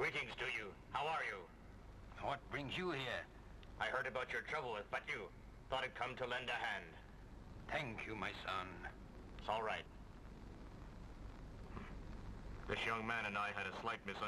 Greetings to you. How are you? What brings you here? I heard about your trouble with Batu. Thought I'd come to lend a hand. Thank you, my son. It's all right. This young man and I had a slight misunderstanding.